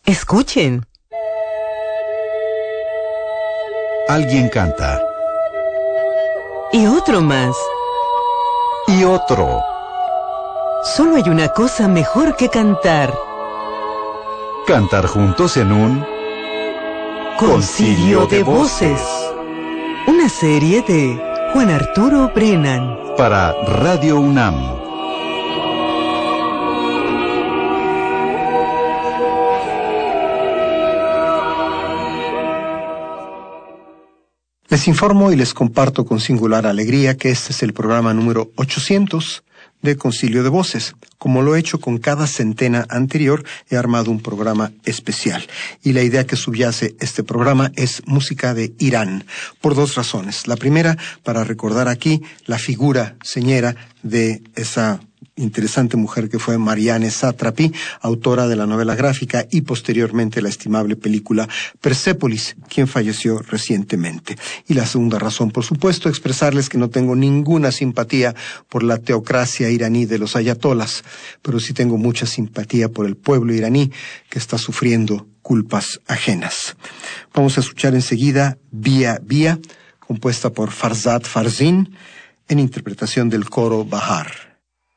Escuchen. Alguien canta. Y otro más. Y otro. Solo hay una cosa mejor que cantar. Cantar juntos en un Concilio de Voces. Una serie de Juan Arturo Brennan. Para Radio UNAM. Les informo y les comparto con singular alegría que este es el programa número 800 de Concilio de Voces. Como lo he hecho con cada centena anterior, he armado un programa especial. Y la idea que subyace este programa es música de Irán, por dos razones. La primera, para recordar aquí la figura señera de esa interesante mujer que fue Marianne Satrapi, autora de la novela gráfica y posteriormente la estimable película Persépolis, quien falleció recientemente. Y la segunda razón, por supuesto, expresarles que no tengo ninguna simpatía por la teocracia iraní de los ayatolas, pero sí tengo mucha simpatía por el pueblo iraní que está sufriendo culpas ajenas. Vamos a escuchar enseguida Vía Vía, compuesta por Farzad Farzin, en interpretación del coro Bahar.